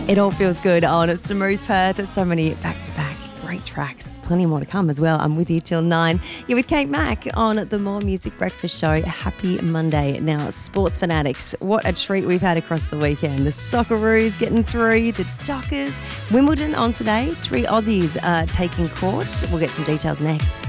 It all feels good on Smooth Perth. There's so many back-to-back great tracks. Plenty more to come as well. I'm with you till 9. You're with Kate Mack on the More Music Breakfast Show. Happy Monday. Now, sports fanatics, what a treat we've had across the weekend. The Socceroos getting through, the Dockers, Wimbledon on today. 3 Aussies taking court. We'll get some details next.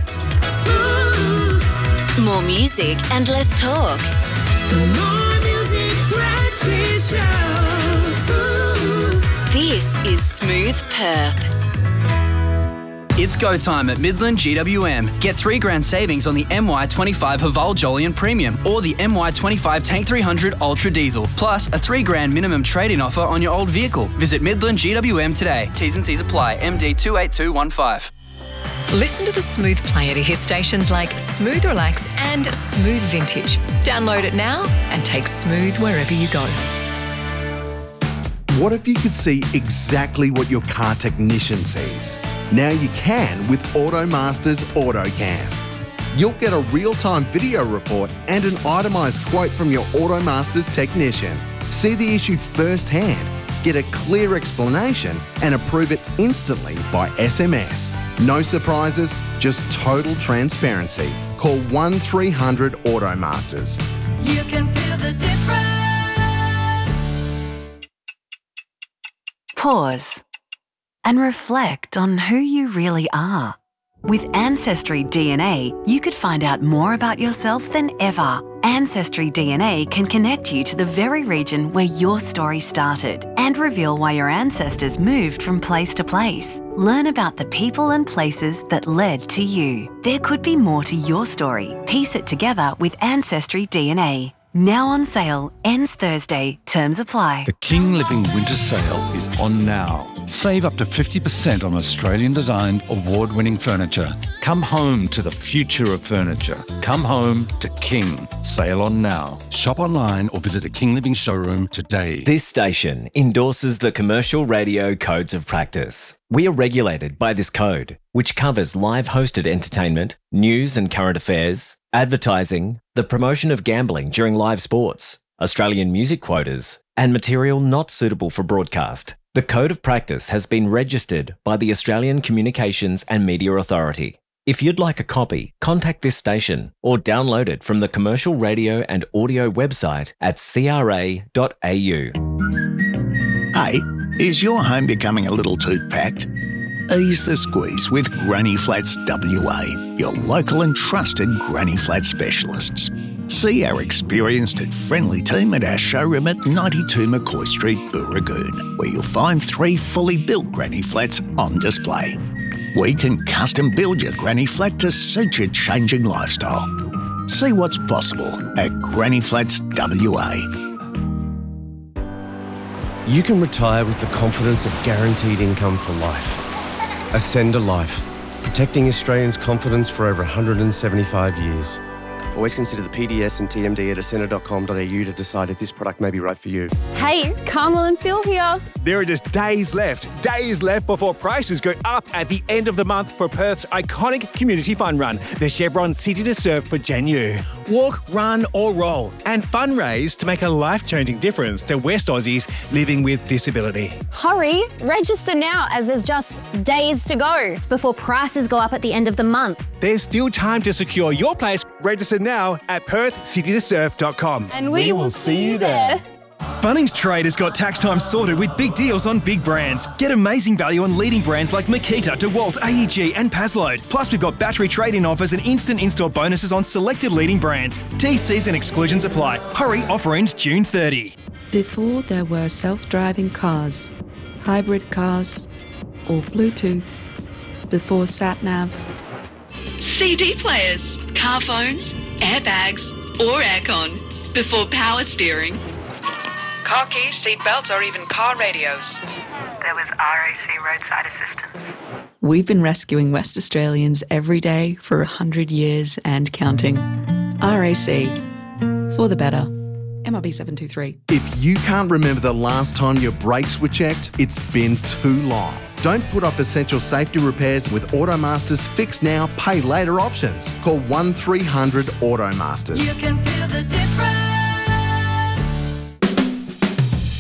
More music and less talk. The More Music Breakfast Show. This is Smooth Perth. It's go time at Midland GWM. Get $3,000 savings on the MY25 Haval Jolyon Premium or the MY25 Tank 300 Ultra Diesel, plus a $3,000 minimum trade-in offer on your old vehicle. Visit Midland GWM today. T's and C's apply. MD 28215. Listen to the Smooth Player to hear stations like Smooth Relax and Smooth Vintage. Download it now and take Smooth wherever you go. What if you could see exactly what your car technician sees? Now you can with AutoMaster's AutoCam. You'll get a real-time video report and an itemised quote from your AutoMaster's technician. See the issue firsthand, get a clear explanation and approve it instantly by SMS. No surprises, just total transparency. Call 1300 AutoMasters. You can feel the difference. Pause and reflect on who you really are. With Ancestry DNA, you could find out more about yourself than ever. Ancestry DNA can connect you to the very region where your story started and reveal why your ancestors moved from place to place. Learn about the people and places that led to you. There could be more to your story. Piece it together with Ancestry DNA. Now on sale, ends Thursday, terms apply. The King Living Winter Sale is on now. Save up to 50% on Australian-designed, award-winning furniture. Come home to the future of furniture. Come home to King. Sale on now. Shop online or visit a King Living showroom today. This station endorses the Commercial Radio Codes of Practice. We are regulated by this code, which covers live hosted entertainment, news and current affairs, advertising, the promotion of gambling during live sports, Australian music quotas, and material not suitable for broadcast. The Code of Practice has been registered by the Australian Communications and Media Authority. If you'd like a copy, contact this station or download it from the Commercial Radio and Audio website at cra.au. Hey, is your home becoming a little too packed? Ease the squeeze with Granny Flats WA, your local and trusted Granny Flat specialists. See our experienced and friendly team at our showroom at 92 McCoy Street, Booragoon, where you'll find 3 fully built Granny Flats on display. We can custom build your Granny Flat to suit your changing lifestyle. See what's possible at Granny Flats WA. You can retire with the confidence of guaranteed income for life. Ascender Life, protecting Australians' confidence for over 175 years. Always consider the PDS and TMD at ascender.com.au to decide if this product may be right for you. Hey, Carmel and Phil here. There are just days left before prices go up at the end of the month for Perth's iconic community fun run, the Chevron City to Surf for Janu. Walk, run or roll and fundraise to make a life-changing difference to West Aussies living with disability. Hurry, register now as there's just days to go before prices go up at the end of the month. There's still time to secure your place. Register now at perthcitytosurf.com. And we will see you there. Bunnings Trade has got tax time sorted with big deals on big brands. Get amazing value on leading brands like Makita, DeWalt, AEG and Pazload. Plus we've got battery trade-in offers and instant in-store bonuses on selected leading brands. TCs and exclusions apply. Hurry, offer ends June 30. Before there were self-driving cars, hybrid cars or Bluetooth, before sat-nav, CD players, car phones, airbags or aircon, before power steering. Car keys, seat belts or even car radios. There was RAC roadside assistance. we've been rescuing West Australians every day for 100 years and counting. RAC, for the better. MRB 723. If you can't remember the last time your brakes were checked, it's been too long. Don't put off essential safety repairs with AutoMaster's Fix Now, Pay Later options. Call 1300 AutoMasters. You can feel the difference.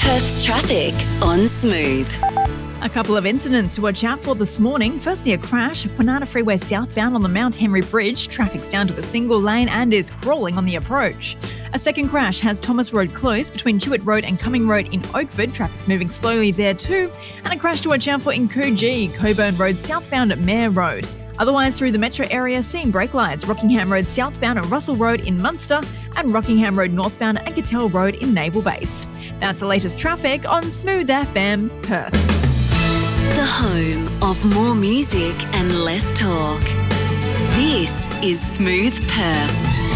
Perth's traffic on Smooth. A couple of incidents to watch out for this morning. Firstly, a crash, Kwinana Freeway southbound on the Mount Henry Bridge. Traffic's down to a single lane and is crawling on the approach. A second crash has Thomas Road closed between Chewett Road and Cumming Road in Oakford. Traffic's moving slowly there too. And a crash to watch out for in Coogee, Coburn Road southbound at Mayor Road. Otherwise, through the metro area, seeing brake lights, Rockingham Road southbound at Russell Road in Munster and Rockingham Road northbound at Cattell Road in Naval Base. That's the latest traffic on Smooth FM Perth. The home of more music and less talk. This is Smooth Perth.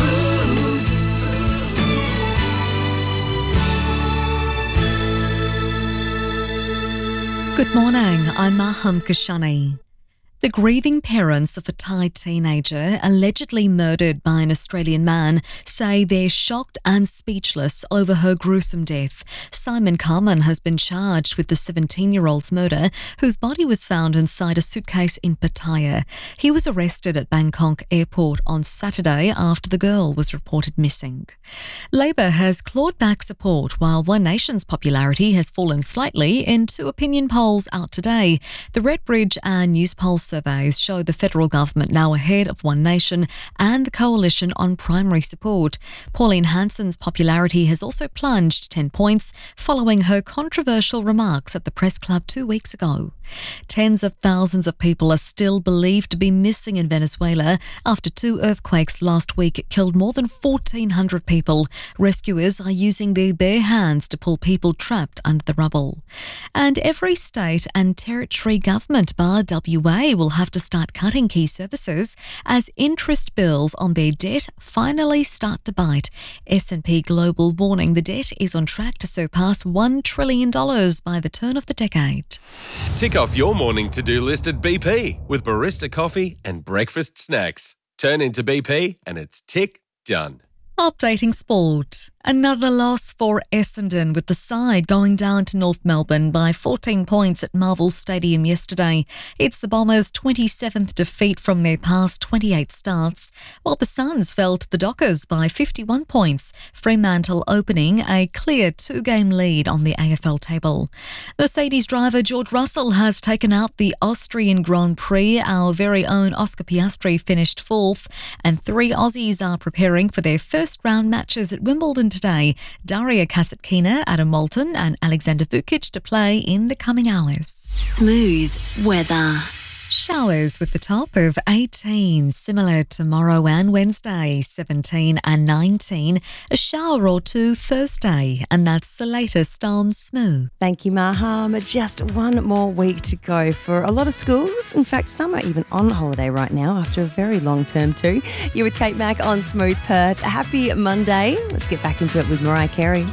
Good morning, I'm Maham Kashani. The grieving parents of a Thai teenager allegedly murdered by an Australian man say they're shocked and speechless over her gruesome death. Simon Carman has been charged with the 17-year-old's murder, whose body was found inside a suitcase in Pattaya. He was arrested at Bangkok Airport on Saturday after the girl was reported missing. Labor has clawed back support while One Nation's popularity has fallen slightly in two opinion polls out today. The Redbridge and Newspulse surveys show the federal government now ahead of One Nation and the coalition on primary support. Pauline Hanson's popularity has also plunged 10 points following her controversial remarks at the press club 2 weeks ago. Tens of thousands of people are still believed to be missing in Venezuela after two earthquakes last week killed more than 1,400 people. Rescuers are using their bare hands to pull people trapped under the rubble. And every state and territory government bar WA will have to start cutting key services as interest bills on their debt finally start to bite. S&P Global warning the debt is on track to surpass $1 trillion by the turn of the decade. Tick off your morning to-do list at BP with barista coffee and breakfast snacks. Turn into BP and it's tick done. Updating sport. Another loss for Essendon, with the side going down to North Melbourne by 14 points at Marvel Stadium yesterday. It's the Bombers' 27th defeat from their past 28 starts, while the Suns fell to the Dockers by 51 points, Fremantle opening a clear two-game lead on the AFL table. Mercedes driver George Russell has taken out the Austrian Grand Prix. Our very own Oscar Piastri finished fourth, and three Aussies are preparing for their first round matches at Wimbledon today. Daria Kasatkina, Adam Moulton and Alexander Vukic to play in the coming hours. Smooth weather. Showers with the top of 18, similar tomorrow and Wednesday, 17 and 19. A shower or two Thursday, and that's the latest on Smooth. Thank you, Maham. Just one more week to go for a lot of schools. In fact, some are even on holiday right now after a very long term too. You're with Kate Mack on Smooth Perth. Happy Monday. Let's get back into it with Mariah Carey.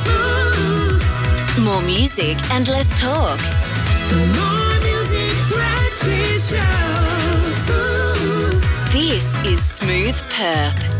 More music and less talk. This is Smooth Perth.